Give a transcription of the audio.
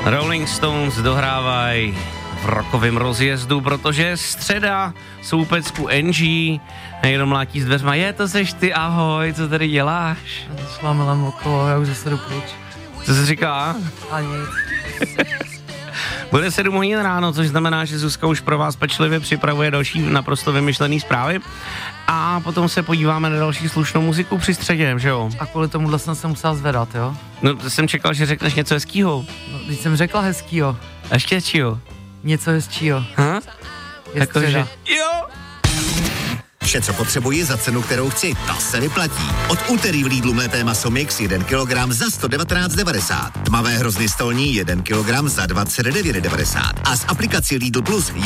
Rolling Stones dohrávají v rockovém rozjezdu, protože je středa, jsou u pecku NG, někdo mlátí s dveřma, to seš ty, ahoj, co tady děláš? Šlámelám okolo, já už zase jdu pryč. Co se říká? A nic. Bude 7 hodin ráno, což znamená, že Zuzka už pro vás pečlivě připravuje další naprosto vymyšlený zprávy a potom se podíváme na další slušnou muziku při středě, že jo? A kvůli tomuhle jsem se musel zvedat, jo? No, to jsem čekal, že řekneš něco hezkýho. No, když jsem řekla hezkýho. A ještě čího? Něco hezčího. Ha? Je středa. Jo! Vše, co potřebuji za cenu, kterou chci, ta se vyplatí. Od úterý v Lidlu mlété maso mix 1 kg za 119,90. Tmavé hrozny stolní 1 kg za 29,90. A s aplikací Lidl Plus